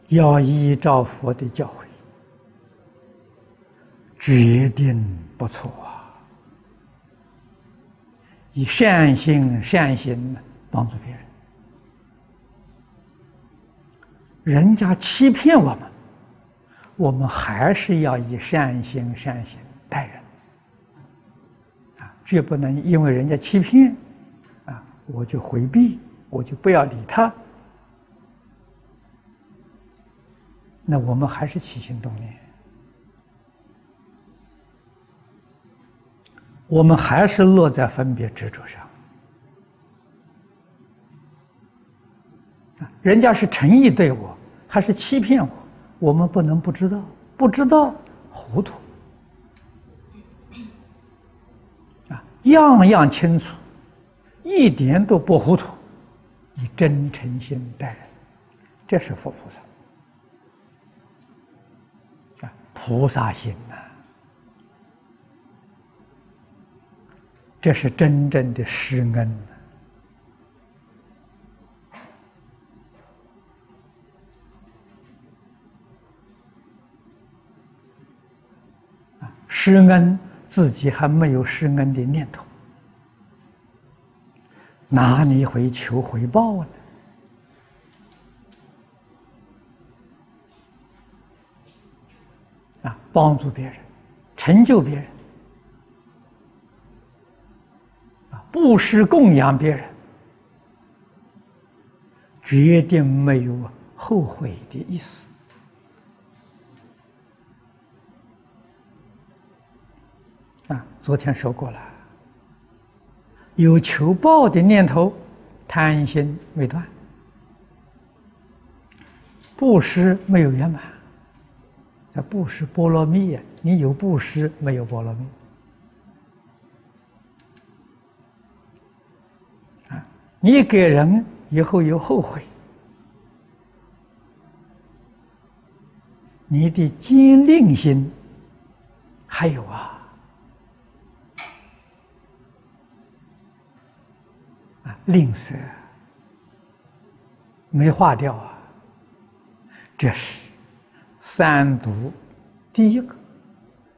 要依照佛的教诲，决定不错啊！以善心帮助别人，人家欺骗我们，我们还是要以善心待人啊，绝不能因为人家欺骗啊，我就回避，我就不要理他。那我们还是起心动念，我们还是落在分别执着上。人家是诚意对我，还是欺骗我？我们不能不知道，不知道糊涂啊，样样清楚，一点都不糊涂，以真诚心待人，这是佛菩萨啊，菩萨心呐，这是真正的施恩。施恩自己还没有施恩的念头，哪里会求回报呢？啊，帮助别人，成就别人，啊，布施供养别人，决定没有后悔的意思。啊，昨天说过了，有求报的念头，贪心未断，布施没有圆满。在布施波罗蜜呀，你有布施没有波罗蜜？啊，你给人以后有后悔，你的坚定心还有啊。吝啬，没化掉啊！这是三毒第一个